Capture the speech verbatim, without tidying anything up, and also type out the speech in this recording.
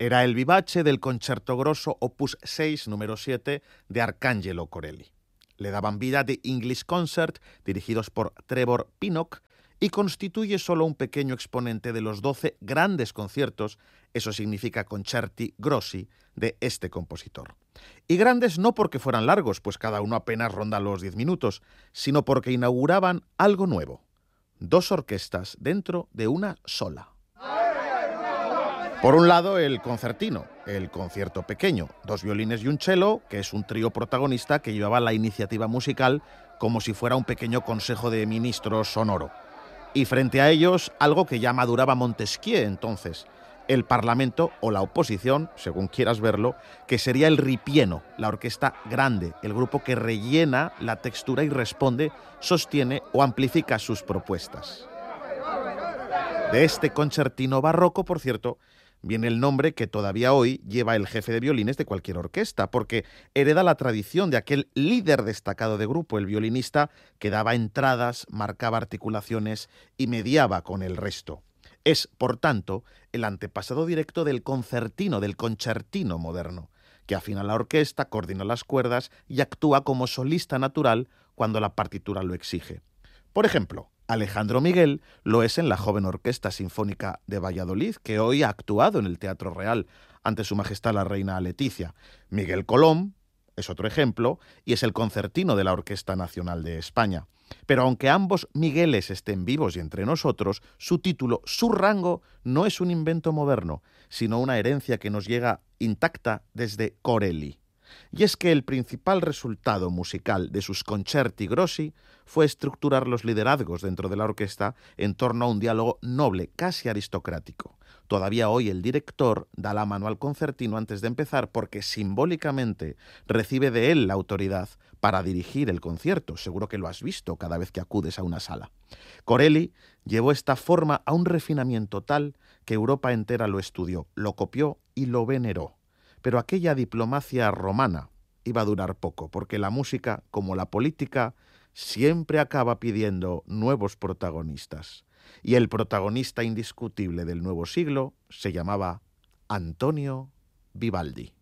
Era el vivace del Concerto Grosso opus seis, número siete, de Arcangelo Corelli. Le daban vida The English Concert, dirigidos por Trevor Pinnock, y constituye solo un pequeño exponente de los doce grandes conciertos, eso significa concerti grossi, de este compositor. Y grandes no porque fueran largos, pues cada uno apenas ronda los diez minutos, sino porque inauguraban algo nuevo: dos orquestas dentro de una sola. Por un lado, el concertino, el concierto pequeño, dos violines y un cello, que es un trío protagonista que llevaba la iniciativa musical como si fuera un pequeño consejo de ministros sonoro. Y frente a ellos, algo que ya maduraba Montesquieu entonces, el Parlamento o la oposición, según quieras verlo, que sería el ripieno, la orquesta grande, el grupo que rellena la textura y responde, sostiene o amplifica sus propuestas. De este concertino barroco, por cierto, viene el nombre que todavía hoy lleva el jefe de violines de cualquier orquesta, porque hereda la tradición de aquel líder destacado de grupo, el violinista que daba entradas, marcaba articulaciones y mediaba con el resto. Es, por tanto, el antepasado directo del concertino, del concertino moderno, que afina la orquesta, coordina las cuerdas y actúa como solista natural cuando la partitura lo exige. Por ejemplo, Alejandro Miguel lo es en la joven Orquesta Sinfónica de Valladolid, que hoy ha actuado en el Teatro Real ante Su Majestad la Reina Leticia. Miguel Colom es otro ejemplo y es el concertino de la Orquesta Nacional de España. Pero aunque ambos Migueles estén vivos y entre nosotros, su título, su rango, no es un invento moderno, sino una herencia que nos llega intacta desde Corelli. Y es que el principal resultado musical de sus concerti grossi fue estructurar los liderazgos dentro de la orquesta en torno a un diálogo noble, casi aristocrático. Todavía hoy el director da la mano al concertino antes de empezar porque simbólicamente recibe de él la autoridad para dirigir el concierto. Seguro que lo has visto cada vez que acudes a una sala. Corelli llevó esta forma a un refinamiento tal que Europa entera lo estudió, lo copió y lo veneró. Pero aquella diplomacia romana iba a durar poco, porque la música, como la política, siempre acaba pidiendo nuevos protagonistas. Y el protagonista indiscutible del nuevo siglo se llamaba Antonio Vivaldi.